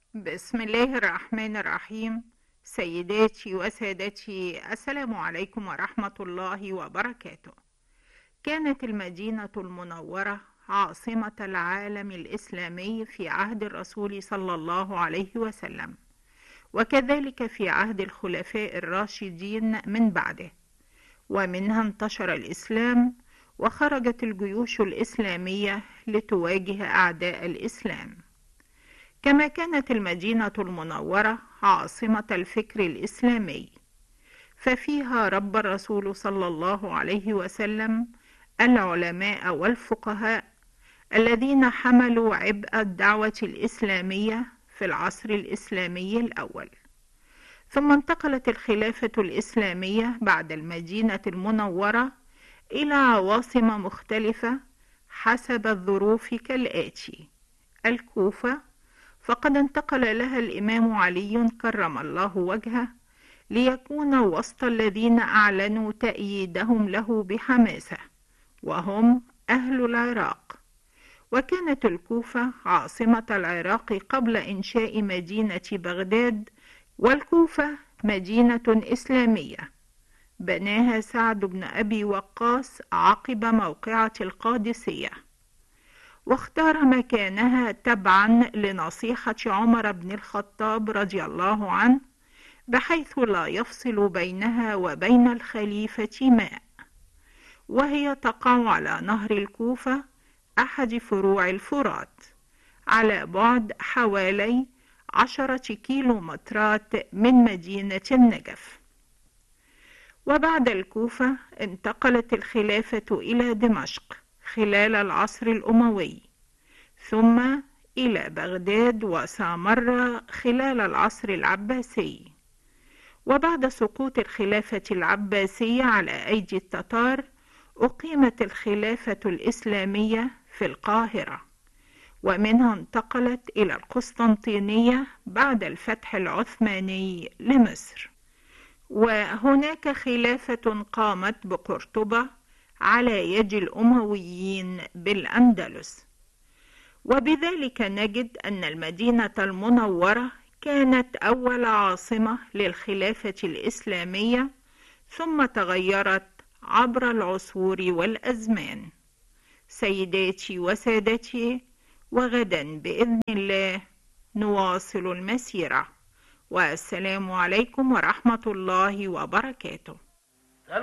بسم الله الرحمن الرحيم. سيداتي وسادتي، السلام عليكم ورحمة الله وبركاته. كانت المدينة المنورة عاصمة العالم الإسلامي في عهد الرسول صلى الله عليه وسلم، وكذلك في عهد الخلفاء الراشدين من بعده، ومنها انتشر الإسلام وخرجت الجيوش الإسلامية لتواجه أعداء الإسلام. كما كانت المدينة المنورة عاصمة الفكر الإسلامي، ففيها ربى الرسول صلى الله عليه وسلم العلماء والفقهاء الذين حملوا عبء الدعوة الإسلامية في العصر الإسلامي الأول. ثم انتقلت الخلافة الإسلامية بعد المدينة المنورة إلى عواصم مختلفة حسب الظروف كالآتي: الكوفة، فقد انتقل لها الإمام علي كرم الله وجهه ليكون وسط الذين أعلنوا تأييدهم له بحماسة، وهم أهل العراق. وكانت الكوفة عاصمة العراق قبل إنشاء مدينة بغداد، والكوفة مدينة إسلامية بناها سعد بن أبي وقاص عقب موقعة القادسية، واختار مكانها تبعا لنصيحة عمر بن الخطاب رضي الله عنه، بحيث لا يفصل بينها وبين الخليفة ماء، وهي تقع على نهر الكوفة أحد فروع الفرات، على بعد حوالي 10 كيلومترات من مدينة النجف. وبعد الكوفة انتقلت الخلافة إلى دمشق خلال العصر الأموي، ثم إلى بغداد وسامرة خلال العصر العباسي. وبعد سقوط الخلافة العباسية على أيدي التتار، أقيمت الخلافة الإسلامية في القاهرة، ومنها انتقلت إلى القسطنطينية بعد الفتح العثماني لمصر. وهناك خلافة قامت بقرطبة على يد الأمويين بالأندلس. وبذلك نجد أن المدينة المنورة كانت أول عاصمة للخلافة الإسلامية، ثم تغيرت عبر العصور والأزمان. سيداتي وسادتي، وغدا بإذن الله نواصل المسيرة، والسلام عليكم ورحمة الله وبركاته.